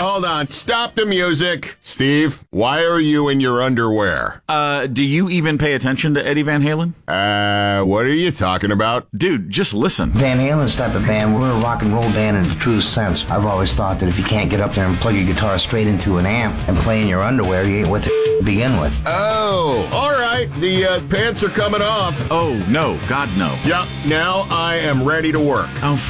hold on. Stop the music. Steve, why are you in your underwear? Do you even pay attention to Eddie Van Halen? What are you talking about? Dude, just listen. Van Halen's type of band, we're a rock and roll band in the true sense. I've always thought that if you can't get up there and plug your guitar straight into an amp and play in your underwear, you ain't with it to begin with. Oh, all right. The pants are coming off. Oh, no. God, no. Yep, now I am ready to work. Oh,